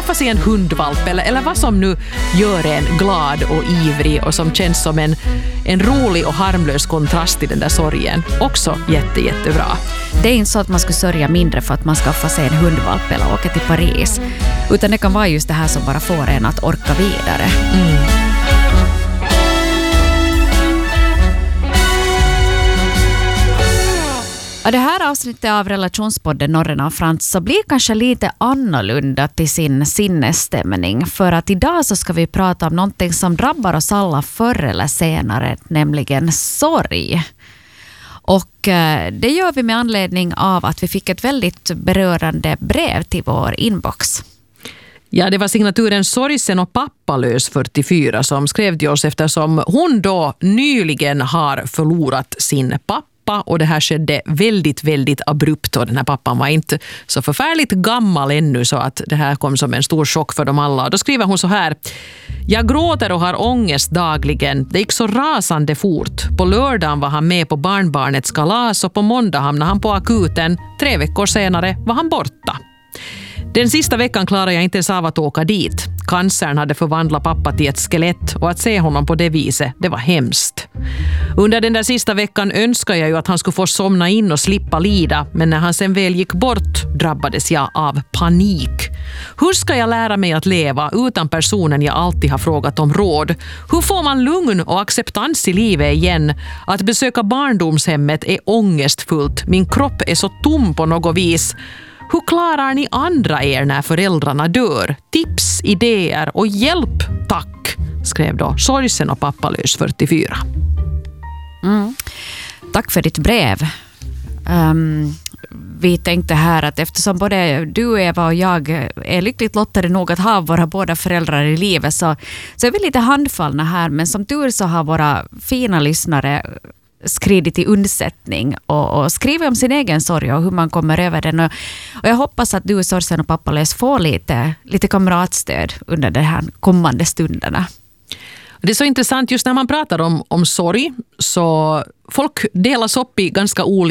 skaffa sig en hundvalp eller vad som nu gör en glad och ivrig och som känns som en rolig och harmlös kontrast till den där sorgen. Också jättebra. Det är inte så att man ska sörja mindre för att man skaffar sig en hundvalp eller åker till Paris. Utan det kan vara just det här som bara får en att orka vidare. Det här avsnittet av relationspodden Norren av Frans så blir kanske lite annorlunda till sin sinnesstämning. För att idag så ska vi prata om någonting som drabbar oss alla förr eller senare, nämligen sorg. Och det gör vi med anledning av att vi fick ett väldigt berörande brev till vår inbox. Ja, det var signaturen Sorgsen och pappalös 44 som skrev till oss eftersom hon då nyligen har förlorat sin pappa. Och det här skedde väldigt abrupt och den här pappan var inte så förfärligt gammal ännu så att det här kom som en stor chock för dem alla. Och då skriver hon så här: jag gråter och har ångest dagligen. Det gick så rasande fort. På lördagen var han med på barnbarnets kalas och på måndag hamnade han på akuten. 3 veckor senare var han borta. Den sista veckan klarade jag inte ens av att åka dit. Cancern hade förvandlat pappa till ett skelett och att se honom på det viset, det var hemskt. Under den där sista veckan önskade jag ju att han skulle få somna in och slippa lida, men när han sen väl gick bort drabbades jag av panik. Hur ska jag lära mig att leva utan personen jag alltid har frågat om råd? Hur får man lugn och acceptans i livet igen? Att besöka barndomshemmet är ångestfullt. Min kropp är så tom på något vis. Hur klarar ni andra er när föräldrarna dör? Tips, idéer och hjälp, tack, skrev då Sorgsen och pappalös 44. Tack för ditt brev. Vi tänkte här att eftersom både du, Eva, och jag är lyckligt lottade nog att ha våra båda föräldrar i livet så är vi lite handfallna här, men som tur så har våra fina lyssnare skridit i undsättning och skriver om sin egen sorg och hur man kommer över den. Och jag hoppas att du, Sorgsen och pappalös, får lite kamratstöd under de här kommande stunderna. Det är så intressant just när man pratar om sorg så folk delas upp i ganska olika